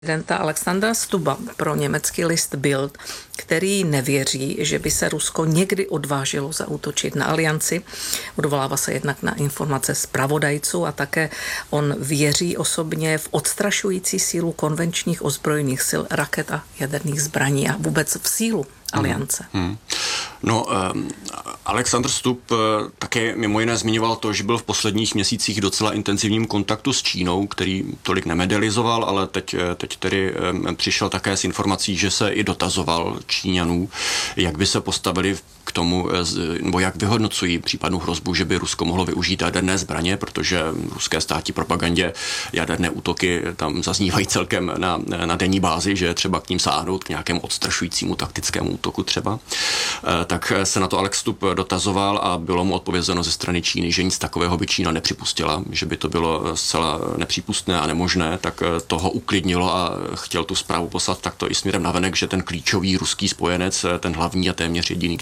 Prezidenta Alexandra Stubba pro německý list Bild, který nevěří, že by se Rusko někdy odvážilo zaútočit na alianci. Odvolává se jednak na informace zpravodajců a také on věří osobně v odstrašující sílu konvenčních ozbrojených sil, raket a jaderných zbraní a vůbec v sílu aliance. No, Alexandr Stubb také mimo jiné zmiňoval to, že byl v posledních měsících docela intenzivním kontaktu s Čínou, který tolik nemedializoval, ale teď tedy přišel také s informací, že se i dotazoval Číňanů, jak by se postavili k tomu, nebo jak vyhodnocují případnou hrozbu, že by Rusko mohlo využít jaderné zbraně, protože ruské státní propagandě jaderné útoky tam zaznívají celkem na denní bázi, že je třeba k ním sáhnout, k nějakému odstrašujícímu taktickému útoku třeba. Tak se na to Alex Stubb dotazoval a bylo mu odpovězeno ze strany Číny, že nic takového by Čína nepřipustila, že by to bylo zcela nepřípustné a nemožné, tak toho uklidnilo a chtěl tu zprávu poslat takto i směrem navenek, že ten klíčový ruský spojenec, ten hlavní a téměř jediný,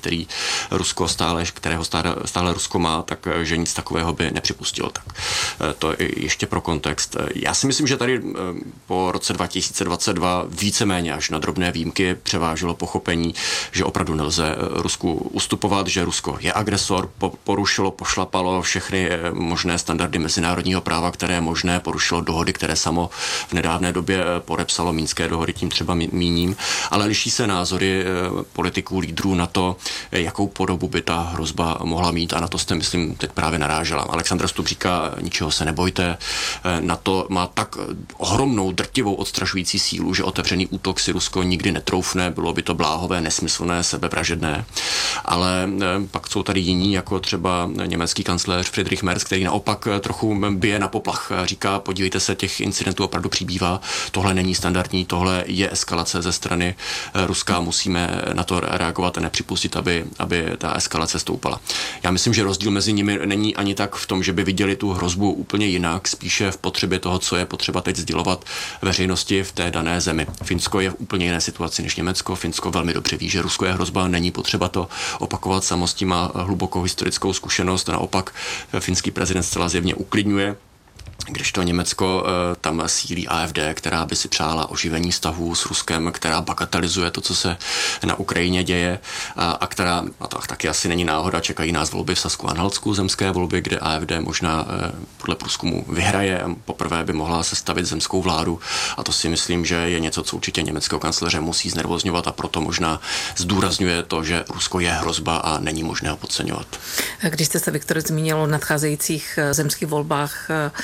kterého stále Rusko má, tak že nic takového by nepřipustil. Tak to ještě pro kontext. Já si myslím, že tady po roce 2022 víceméně až na drobné výjimky převážilo pochopení, že opravdu nelze Rusku ustupovat, že Rusko je agresor, porušilo, pošlapalo všechny možné standardy mezinárodního práva, které je možné, porušilo dohody, které samo v nedávné době podepsalo, Mínské dohody, tím třeba míním, ale liší se názory politiků, lídrů na to, jakou podobu by ta hrozba mohla mít, a na to jste, myslím, teď právě narážela. Alexandr Stubb říká, ničeho se nebojte, NATO má tak ohromnou, drtivou, odstrašující sílu, že otevřený útok si Rusko nikdy netroufne, bylo by to bláhové, nesmyslné, sebevražedné. Ale pak jsou tady jiní, jako třeba německý kancléř Friedrich Merz, který naopak trochu bije na poplach. Říká, podívejte se, těch incidentů opravdu přibývá, tohle není standardní, tohle je eskalace ze strany Ruska, musíme na to reagovat a nepřipustit, aby ta eskalace stoupala. Já myslím, že rozdíl mezi nimi není ani tak v tom, že by viděli tu hrozbu úplně jinak, spíše v potřebě toho, co je potřeba teď sdělovat veřejnosti v té dané zemi. Finsko je v úplně jiné situaci než Německo. Finsko velmi dobře ví, že Rusko je hrozba, není potřeba to opakovat, samo s tím má hlubokou historickou zkušenost, naopak finský prezident zcela zjevně uklidňuje, kdežto Německo tam sílí AfD, která by si přála oživení vztahů s Ruskem, která bagatelizuje to, co se na Ukrajině děje a která, a to taky asi není náhoda, čekají nás volby v Sasku-Anhaltsku, zemské volby, kde AfD možná podle průzkumu vyhraje a poprvé by mohla sestavit zemskou vládu, a to si myslím, že je něco, co určitě německého kancléře musí znervozňovat, a proto možná zdůrazňuje to, že Rusko je hrozba a není možné ho podceňovat. Když jste se, Viktor, zmínil o nadcházejících zemských volbách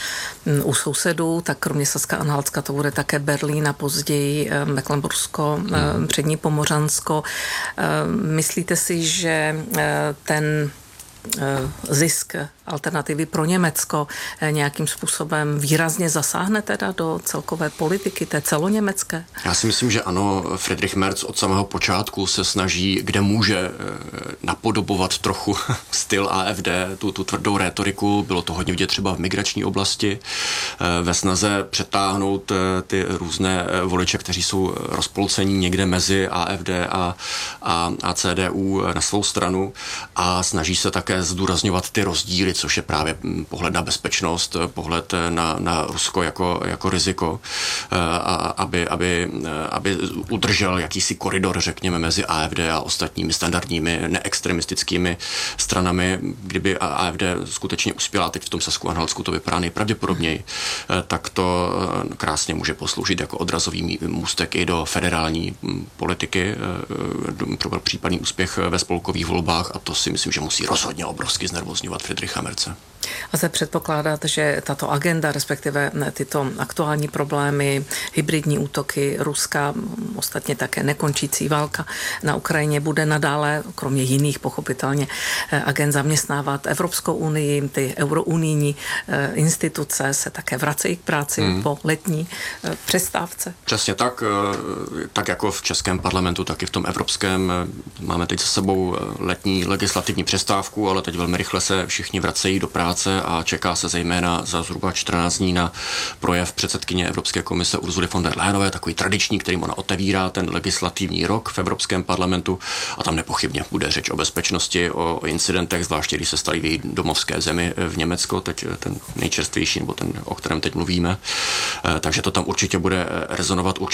u sousedů, tak kromě Saska Anhaltska to bude také Berlín a později Mecklenbursko, přední Pomořansko. Myslíte si, že ten zisk alternativy pro Německo nějakým způsobem výrazně zasáhne teda do celkové politiky, té celoněmecké? Já si myslím, že ano. Friedrich Merz od samého počátku se snaží, kde může, napodobovat trochu styl AfD, tu tvrdou rétoriku. Bylo to hodně vidět třeba v migrační oblasti, ve snaze přetáhnout ty různé voliče, kteří jsou rozpolcení někde mezi AfD a CDU na svou stranu, a snaží se také zdůrazňovat ty rozdíly, což je právě pohled na bezpečnost, pohled na Rusko jako riziko, aby udržel jakýsi koridor, řekněme, mezi AfD a ostatními standardními neextremistickými stranami. Kdyby AfD skutečně uspěla, teď v tom Sasku-Anhaltsku to vypadá nejpravděpodobněji, tak to krásně může posloužit jako odrazový můstek i do federální politiky pro případný úspěch ve spolkových volbách, a to si myslím, že musí rozhodně obrovsky znervozňovat Friedricha Merze. A se předpokládat, že tato agenda, respektive tyto aktuální problémy, hybridní útoky Ruska, ostatně také nekončící válka na Ukrajině, bude nadále, kromě jiných pochopitelně, agent zaměstnávat Evropskou unii, ty eurounijní instituce se také vracejí k práci po letní přestávce. Přesně tak jako v českém parlamentu, tak i v tom evropském. Máme teď za sebou letní legislativní přestávku, ale teď velmi rychle se všichni vrací vracejí do práce a čeká se zejména za zhruba 14 dní na projev předsedkyně Evropské komise Ursuly von der Leyenové, takový tradiční, kterým ona otevírá ten legislativní rok v Evropském parlamentu a tam nepochybně bude řeč o bezpečnosti, o incidentech, zvláště když se staly v její domovské zemi v Německu, teď ten nejčerstvější, nebo ten, o kterém teď mluvíme. Takže to tam určitě bude rezonovat.